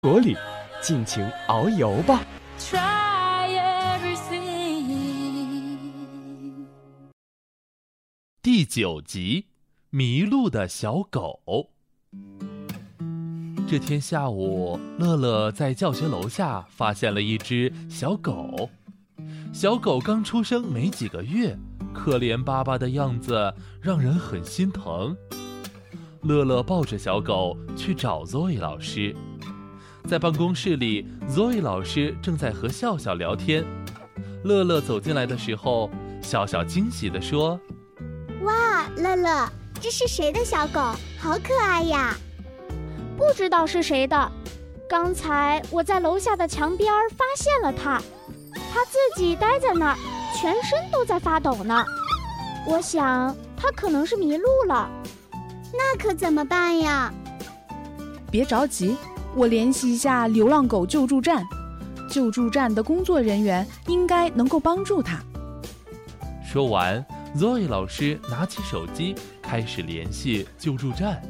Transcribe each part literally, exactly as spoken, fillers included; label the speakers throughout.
Speaker 1: 国里，尽情遨游吧。
Speaker 2: 第九集，迷路的小狗。这天下午，乐乐在教学楼下发现了一只小狗。小狗刚出生没几个月，可怜巴巴的样子让人很心疼。乐乐抱着小狗去找 Zoe 老师。在办公室里， Zoe 老师正在和笑笑聊天。乐乐走进来的时候，笑笑惊喜地说：
Speaker 3: 哇，乐乐，这是谁的小狗？好可爱呀！
Speaker 4: 不知道是谁的，刚才我在楼下的墙边发现了它，它自己待在那儿，全身都在发抖呢。我想它可能是迷路了。
Speaker 3: 那可怎么办呀？
Speaker 5: 别着急，我联系一下流浪狗救助站，救助站的工作人员应该能够帮助它。
Speaker 2: 说完， Zoe 老师拿起手机开始联系救助站。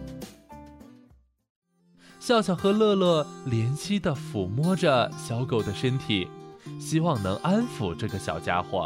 Speaker 2: 笑笑和乐乐怜惜地抚摸着小狗的身体，希望能安抚这个小家伙。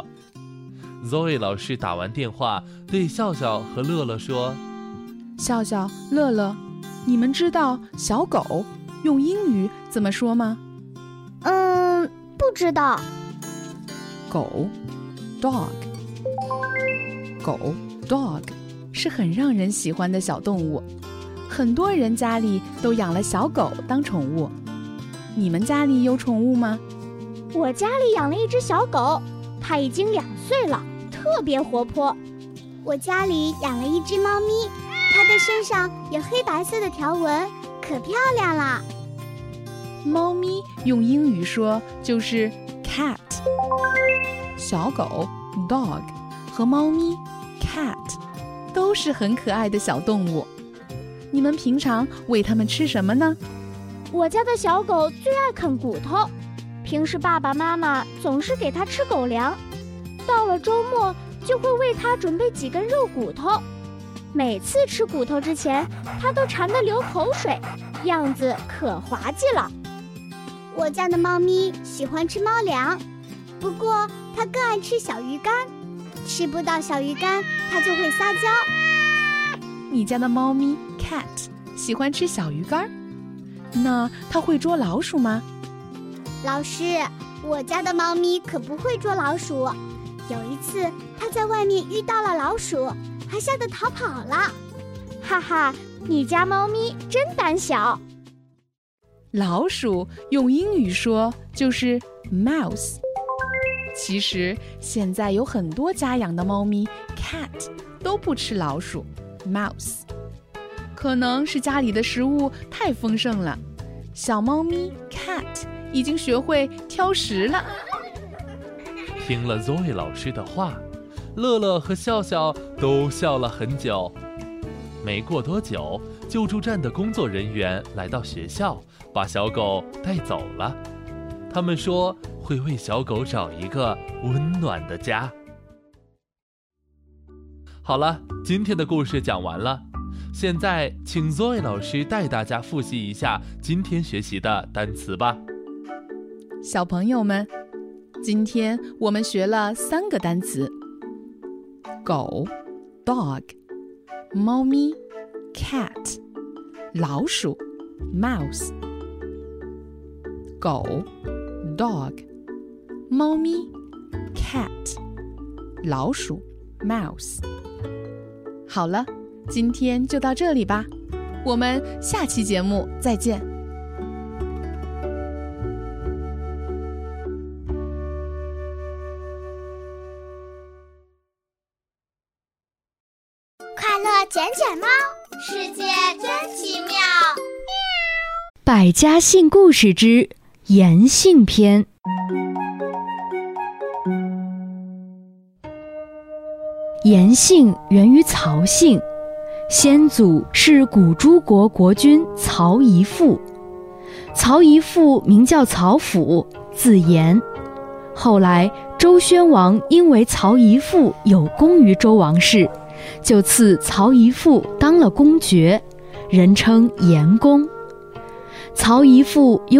Speaker 2: Zoe 老师打完电话对笑笑和乐乐说：
Speaker 5: 笑笑，乐乐，你们知道小狗用英语怎么说吗？
Speaker 4: 嗯，不知道。
Speaker 5: 狗 dog， 狗 dog 是很让人喜欢的小动物，很多人家里都养了小狗当宠物。你们家里有宠物吗？
Speaker 4: 我家里养了一只小狗，它已经两岁了，特别活泼。
Speaker 3: 我家里养了一只猫咪，它的身上有黑白色的条纹，可漂亮了。
Speaker 5: 猫咪用英语说就是 cat， 小狗 dog 和猫咪 cat 都是很可爱的小动物。你们平常喂它们吃什么呢？
Speaker 4: 我家的小狗最爱啃骨头，平时爸爸妈妈总是给它吃狗粮，到了周末就会为它准备几根肉骨头。每次吃骨头之前，它都馋得流口水，样子可滑稽了。
Speaker 3: 我家的猫咪喜欢吃猫粮，不过它更爱吃小鱼干，吃不到小鱼干它就会撒娇。
Speaker 5: 你家的猫咪 cat 喜欢吃小鱼干，那它会捉老鼠吗？
Speaker 3: 老师，我家的猫咪可不会捉老鼠。有一次它在外面遇到了老鼠，还吓得逃跑了。
Speaker 4: 哈哈，你家猫咪真胆小。
Speaker 5: 老鼠用英语说就是 mouse。 其实现在有很多家养的猫咪 cat 都不吃老鼠 mouse， 可能是家里的食物太丰盛了，小猫咪 cat 已经学会挑食了。
Speaker 2: 听了 Zoe 老师的话，乐乐和笑笑都笑了很久。没过多久，救助站的工作人员来到学校，把小狗带走了。他们说会为小狗找一个温暖的家。好了，今天的故事讲完了。现在请 Zoe 老师带大家复习一下今天学习的单词吧。
Speaker 5: 小朋友们，今天我们学了三个单词：狗 dog， 猫咪 cat， 老鼠 mouse。 狗 dog， 猫咪 cat， 老鼠 mouse。 好了，今天就到这里吧，我们下期节目再见。
Speaker 3: 快乐卷卷猫，世界真奇妙。
Speaker 6: 百家姓故事之颜姓篇。颜姓源于曹姓，先祖是古诸国国君曹宜父。曹宜父名叫曹府，字颜。后来周宣王因为曹宜父有功于周王室，就赐曹宜父当了公爵，人称颜公。曹宜父